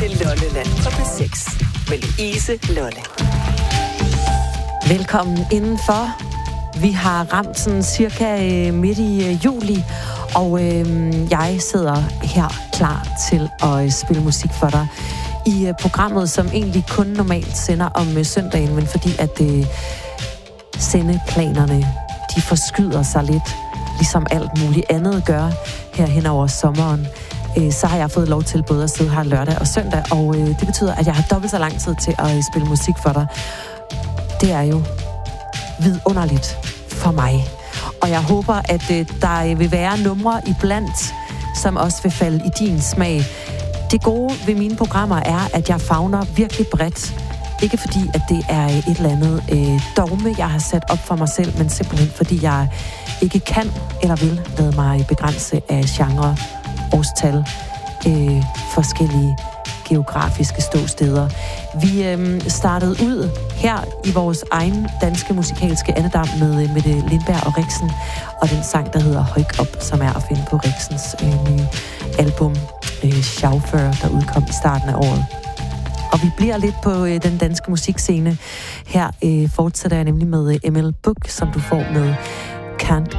til Lolland på P6 med Louise Lolle. Velkommen indenfor. Vi har ramt sådan cirka midt i juli, og jeg sidder her klar til at spille musik for dig i programmet, som egentlig kun normalt sender om søndagen, men fordi at sendeplanerne, de forskyder sig lidt, ligesom alt muligt andet gør her hen over sommeren, så har jeg fået lov til både at sidde her lørdag og søndag, og det betyder, at jeg har dobbelt så lang tid til at spille musik for dig. Det er jo vidunderligt for mig. Og jeg håber, at der vil være numre iblandt, som også vil falde i din smag. Det gode ved mine programmer er, at jeg favner virkelig bredt. Ikke fordi, at det er et eller andet dogme, jeg har sat op for mig selv, men simpelthen fordi jeg ikke kan eller vil lade mig begrænse af genre, årstal, forskellige geografiske ståsteder. Vi startede ud her i vores egen danske musikalske andedam med Mette Lindberg og Riksen, og den sang, der hedder Højk op, som er at finde på Riksens nye album, Chauffør, der udkom i starten af året. Og vi bliver lidt på den danske musikscene. Her fortsætter jeg nemlig med ML Book, som du får med Can't